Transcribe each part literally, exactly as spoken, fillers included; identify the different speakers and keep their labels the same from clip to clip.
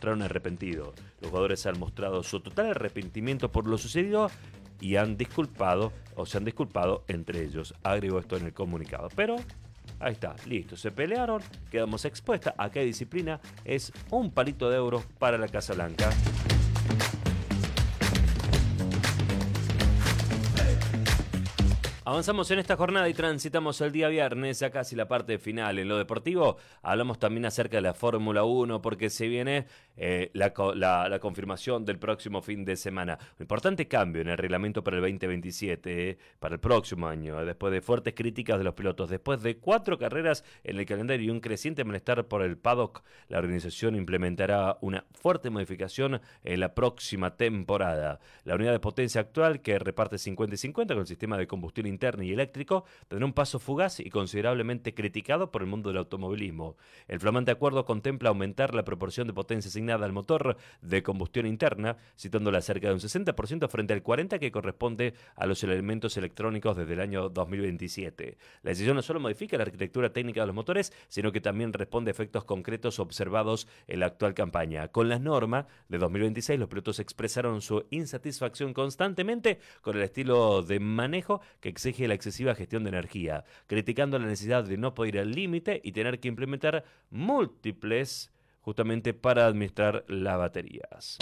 Speaker 1: mostraron arrepentidos. Los jugadores han mostrado su total arrepentimiento por lo sucedido y han disculpado, o se han disculpado entre ellos. Agregó esto en el comunicado. Pero ahí está, listo, se pelearon, quedamos expuestas. Acá hay disciplina, es un palito de euros para la Casa Blanca. Avanzamos en esta jornada y transitamos el día viernes, ya casi la parte final. En lo deportivo hablamos también acerca de la Fórmula uno porque se viene eh, la, la, la confirmación del próximo fin de semana. Un importante cambio en el reglamento para el veinte veintisiete, eh, para el próximo año, eh, después de fuertes críticas de los pilotos. Después de cuatro carreras en el calendario y un creciente malestar por el paddock, la organización implementará una fuerte modificación en la próxima temporada. La unidad de potencia actual, que reparte cincuenta y cincuenta con el sistema de combustión interno y eléctrico, tendrá un paso fugaz y considerablemente criticado por el mundo del automovilismo. El flamante acuerdo contempla aumentar la proporción de potencia asignada al motor de combustión interna, situándola cerca de un sesenta por ciento frente al cuarenta por ciento que corresponde a los elementos electrónicos desde el año dos mil veintisiete. La decisión no solo modifica la arquitectura técnica de los motores, sino que también responde a efectos concretos observados en la actual campaña. Con la norma de dos mil veintiséis, los pilotos expresaron su insatisfacción constantemente con el estilo de manejo que exige la excesiva gestión de energía, criticando la necesidad de no poder ir al límite y tener que implementar múltiples justamente para administrar las baterías.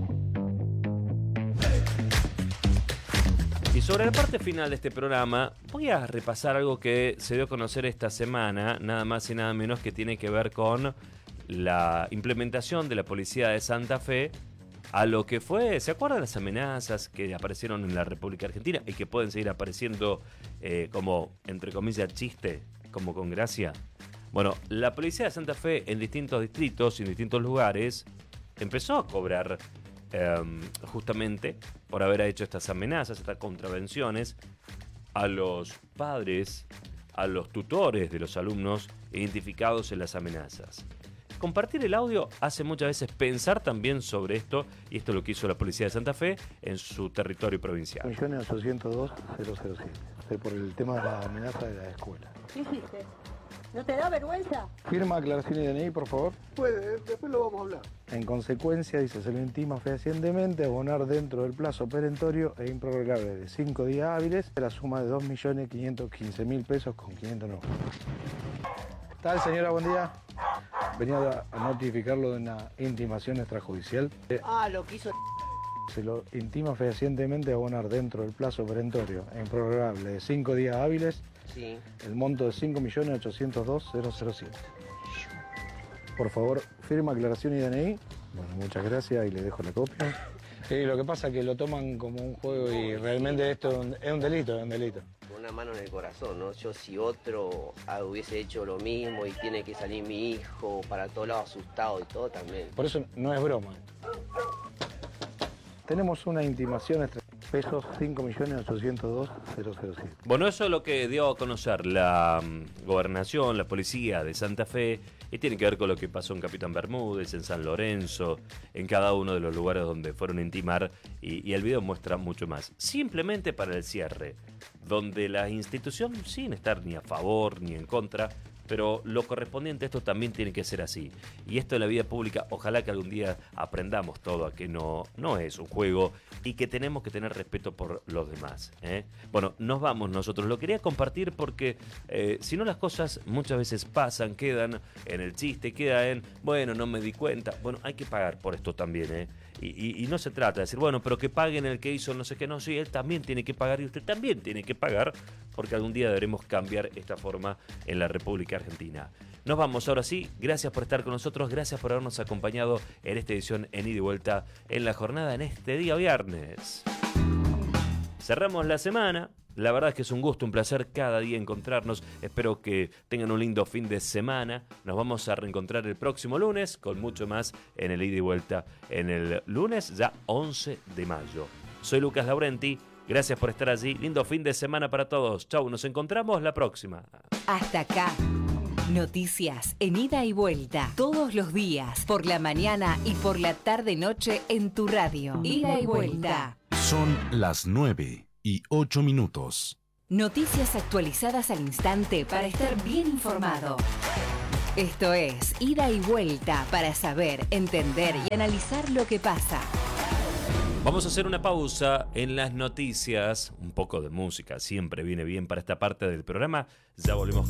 Speaker 1: Y sobre la parte final de este programa, voy a repasar algo que se dio a conocer esta semana, nada más y nada menos que tiene que ver con la implementación de la Policía de Santa Fe a lo que fue, ¿se acuerdan las amenazas que aparecieron en la República Argentina y que pueden seguir apareciendo eh, como, entre comillas, chiste, como con gracia? Bueno, la Policía de Santa Fe en distintos distritos y en distintos lugares empezó a cobrar eh, justamente por haber hecho estas amenazas, estas contravenciones a los padres, a los tutores de los alumnos identificados en las amenazas. Compartir el audio hace muchas veces pensar también sobre esto, y esto es lo que hizo la Policía de Santa Fe en su territorio provincial.
Speaker 2: un millón ochocientos dos mil siete, por el tema de la amenaza de la escuela.
Speaker 3: ¿Qué hiciste? ¿No te da vergüenza?
Speaker 2: Firma, aclaración y D N I, por favor.
Speaker 4: Puede, después lo vamos a hablar.
Speaker 2: En consecuencia, dice, se le intima fehacientemente abonar dentro del plazo perentorio e improrrogable de cinco días hábiles la suma de dos millones quinientos quince mil pesos con quinientos nueve. ¿Tal, señora? Buen día. Venía a notificarlo de una intimación extrajudicial.
Speaker 3: Ah, lo quiso.
Speaker 2: Se lo intima fehacientemente abonar dentro del plazo perentorio e improrrogable de cinco días hábiles,
Speaker 3: Sí.
Speaker 2: el monto de cinco millones ochocientos dos mil siete. Por favor, firma, aclaración y D N I. Bueno, muchas gracias y le dejo la copia. Sí, lo que pasa es que lo toman como un juego y realmente esto es un, es un delito, es un delito.
Speaker 5: Con una mano en el corazón, ¿no? Yo si otro ah, hubiese hecho lo mismo y tiene que salir mi hijo para todos lados asustado y todo también.
Speaker 2: Por eso no es broma. Tenemos una intimación extra pesos cinco millones ochocientos dos mil siete.
Speaker 1: Bueno, eso es lo que dio a conocer la um, gobernación, la policía de Santa Fe, y tiene que ver con lo que pasó en Capitán Bermúdez, en San Lorenzo, en cada uno de los lugares donde fueron a intimar, y, y el video muestra mucho más. Simplemente para el cierre, donde la institución, sin estar ni a favor ni en contra, pero lo correspondiente a esto también tiene que ser así. Y esto de la vida pública, ojalá que algún día aprendamos todo a que no, no es un juego y que tenemos que tener respeto por los demás, ¿eh? Bueno, nos vamos nosotros. Lo quería compartir porque eh, si no las cosas muchas veces pasan, quedan en el chiste, queda en, bueno, no me di cuenta. Bueno, hay que pagar por esto también, ¿eh? Y, y, y no se trata de decir, bueno, pero que paguen el que hizo no sé qué, no, sí, él también tiene que pagar y usted también tiene que pagar, porque algún día deberemos cambiar esta forma en la República Argentina. Nos vamos ahora sí, gracias por estar con nosotros, gracias por habernos acompañado en esta edición en Ida y Vuelta en la jornada en este día viernes. Cerramos la semana. La verdad es que es un gusto, un placer cada día encontrarnos. Espero que tengan un lindo fin de semana. Nos vamos a reencontrar el próximo lunes con mucho más en el Ida y Vuelta en el lunes ya once de mayo. Soy Lucas Laurenti. Gracias por estar allí. Lindo fin de semana para todos. Chau, nos encontramos la próxima.
Speaker 6: Hasta acá. Noticias en Ida y Vuelta. Todos los días, por la mañana y por la tarde-noche en tu radio. Ida y Vuelta.
Speaker 7: Son las nueve y ocho minutos.
Speaker 6: Noticias actualizadas al instante para estar bien informado. Esto es Ida y Vuelta para saber, entender y analizar lo que pasa.
Speaker 1: Vamos a hacer una pausa en las noticias. Un poco de música siempre viene bien para esta parte del programa. Ya volvemos con